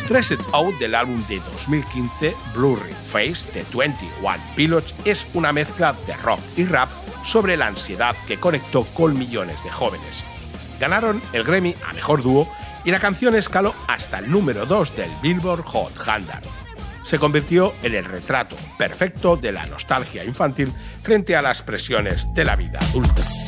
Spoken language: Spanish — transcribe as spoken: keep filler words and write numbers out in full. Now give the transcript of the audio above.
Stressed Out del álbum de dos mil quince Blurry Face de veintiuno Pilots es una mezcla de rock y rap sobre la ansiedad que conectó con millones de jóvenes. Ganaron el Grammy a Mejor Dúo y la canción escaló hasta el número dos del Billboard Hot cien. Se convirtió en el retrato perfecto de la nostalgia infantil frente a las presiones de la vida adulta.